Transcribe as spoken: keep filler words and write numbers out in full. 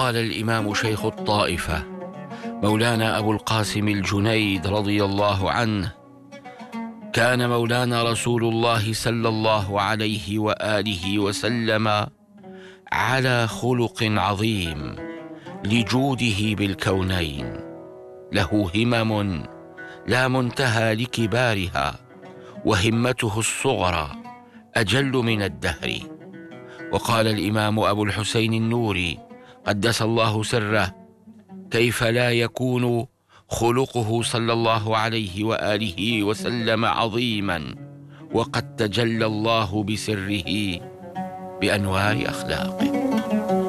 قال الإمام شيخ الطائفة مولانا أبو القاسم الجنيد رضي الله عنه: كان مولانا رسول الله صلى الله عليه وآله وسلم على خلق عظيم لجوده بالكونين، له همم لا منتهى لكبارها، وهمته الصغرى أجل من الدهر. وقال الإمام أبو الحسين النوري قدس الله سره: كيف لا يكون خلقه صلى الله عليه وآله وسلم عظيما وقد تجلى الله بسره بأنوار أخلاقه.